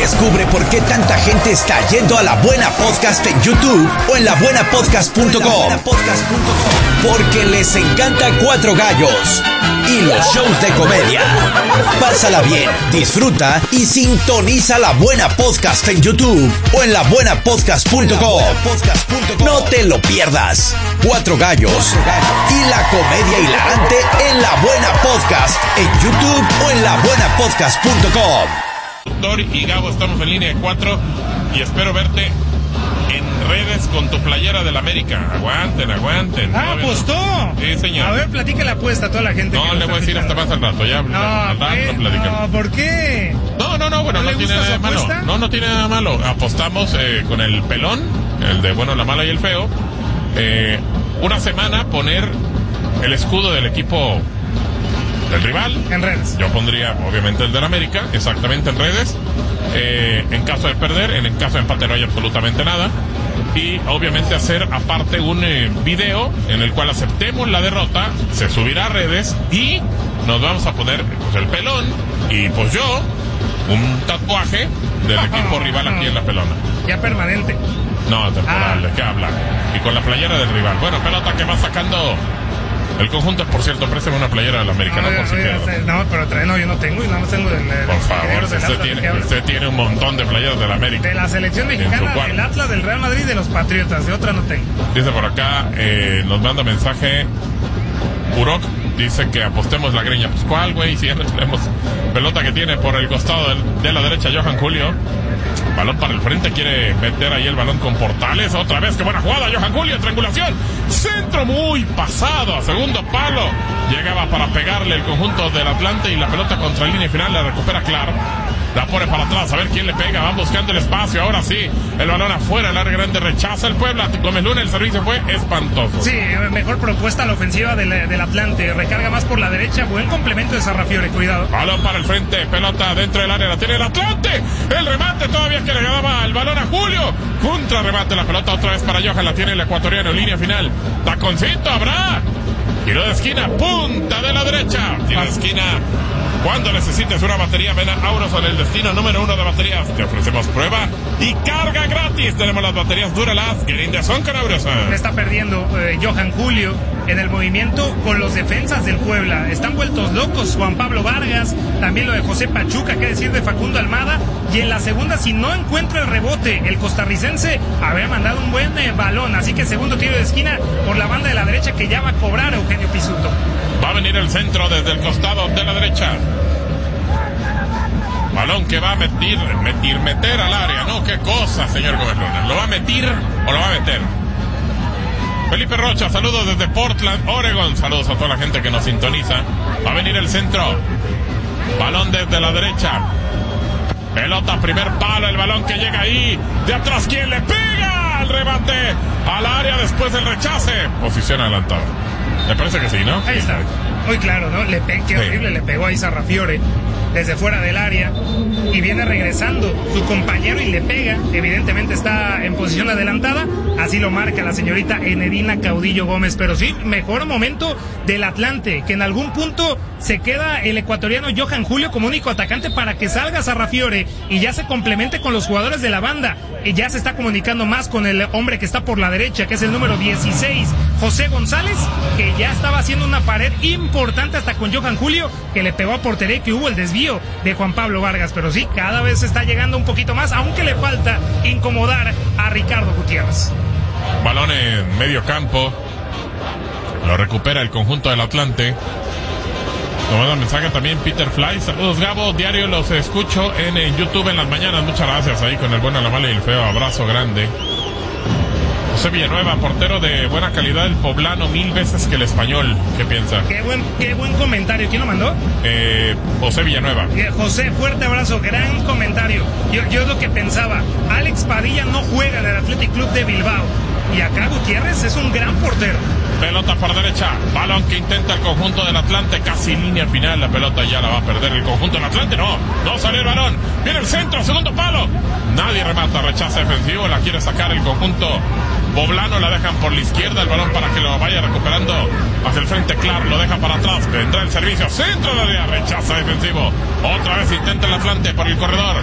Descubre por qué tanta gente está yendo a La Buena Podcast en YouTube o en labuenapodcast.com. Porque les encanta Cuatro Gallos y los shows de comedia. Pásala bien, disfruta y sintoniza La Buena Podcast en YouTube o en labuenapodcast.com. No te lo pierdas. Cuatro Gallos y la comedia hilarante en La Buena Podcast en YouTube o en labuenapodcast.com. Y Gabo, estamos en línea de 4 y espero verte en redes con tu playera del América. Aguanten. ¿Apostó? Sí, señor. A ver, platica la apuesta a toda la gente. No, le voy a decir hasta más al rato, ya. No, ¿por qué? No, bueno, no tiene nada de malo. No tiene nada malo. Apostamos con el pelón, el de bueno, la mala y el feo. Una semana poner el escudo del equipo del rival en redes. Yo pondría obviamente el del América, exactamente en redes. En caso de perder, en caso de empate no hay absolutamente nada. Y obviamente hacer aparte un video en el cual aceptemos la derrota, se subirá a redes y nos vamos a poner pues, el pelón y pues yo un tatuaje del equipo rival aquí en la pelona. Ya permanente. No, temporal, ¿de qué habla? Y con la playera del rival. Bueno, pelota que va sacando el conjunto, por cierto, préstame una playera del americano por si quiero. No, pero no, yo no tengo y nada más tengo del por favor, usted tiene un montón de playeras del América. De la selección mexicana, del Atlas, del Real Madrid y de los Patriotas, de otra no tengo. Dice por acá, nos manda mensaje Urok, dice que apostemos la greña. Pues cuál, güey, si ya no tenemos pelota que tiene por el costado de la derecha Johan Julio. Balón para el frente, quiere meter ahí el balón con Portales. Otra vez, qué buena jugada, Johan Julio, triangulación. Centro muy pasado, a segundo palo. Llegaba para pegarle el conjunto del Atlante y la pelota contra línea final, la recupera Clark. La pone para atrás, a ver quién le pega. Van buscando el espacio, ahora sí. El balón afuera, el área grande rechaza el Puebla. Gómez Luna, el servicio fue espantoso. Sí, mejor propuesta la ofensiva del Atlante. Recarga más por la derecha, buen complemento de Sarrafiore, cuidado. Balón para el frente, pelota dentro del área, la tiene el Atlante. El remate todavía que le daba el balón a Julio. Contra remate la pelota otra vez para Johan, la tiene el ecuatoriano, línea final. Taconcito, habrá. Giro de esquina, punta de la derecha. Giro de esquina. Cuando necesites una batería, ven a Auroson, el destino número 1 de baterías. Te ofrecemos prueba y carga gratis. Tenemos las baterías Duralas, Grindeson con Auroson. Me está perdiendo Johan Julio en el movimiento con los defensas del Puebla. Están vueltos locos Juan Pablo Vargas, también lo de José Pachuca, qué decir de Facundo Almada. Y en la segunda, si no encuentra el rebote, el costarricense habría mandado un buen balón. Así que segundo tiro de esquina por la banda de la derecha que ya va a cobrar Eugenio Pisuto. Va a venir el centro desde el costado de la derecha. Balón que va a meter al área. No, qué cosa, señor Gómez Luna. ¿Lo va a meter o lo va a meter? Felipe Rocha, saludos desde Portland, Oregon. Saludos a toda la gente que nos sintoniza. Va a venir el centro. Balón desde la derecha. Pelota, primer palo, el balón que llega ahí. De atrás, ¿quién le pega? El remate al área después del rechace. Posición adelantada. Me parece que sí, ¿no? Ahí está. Muy claro, ¿no? Qué horrible, le pegó ahí Sarrafiore desde fuera del área y viene regresando su compañero y le pega. Evidentemente está en posición adelantada, así lo marca la señorita Enedina Caudillo Gómez. Pero sí, mejor momento del Atlante, que en algún punto se queda el ecuatoriano Johan Julio como único atacante para que salga Sarrafiore y ya se complemente con los jugadores de la banda. Y ya se está comunicando más con el hombre que está por la derecha, que es el número 16, José González, que ya estaba haciendo una pared importante hasta con Johan Julio, que le pegó a portería y que hubo el desvío de Juan Pablo Vargas. Pero sí, cada vez está llegando un poquito más, aunque le falta incomodar a Ricardo Gutiérrez. Balón en medio campo, lo recupera el conjunto del Atlante. Nos manda un mensaje también Peter Fly. Saludos, Gabo, diario los escucho en YouTube en las mañanas. Muchas gracias ahí con el bueno, la mala y el feo. Abrazo grande. José Villanueva, portero de buena calidad, el poblano 1000 veces que el español. ¿Qué piensa? Qué buen comentario. ¿Quién lo mandó? José Villanueva. José, fuerte abrazo, gran comentario. Yo es lo que pensaba. Alex Padilla no juega en el Athletic Club de Bilbao y acá Gutiérrez es un gran portero. Pelota por derecha, balón que intenta el conjunto del Atlante, casi línea final, la pelota ya la va a perder el conjunto del Atlante, no salió el balón, viene el centro, segundo palo, nadie remata, rechaza defensivo, la quiere sacar el conjunto poblano, la dejan por la izquierda, el balón para que lo vaya recuperando hacia el frente, claro, lo deja para atrás, vendrá el servicio, centro de área, rechaza defensivo, otra vez intenta el Atlante por el corredor.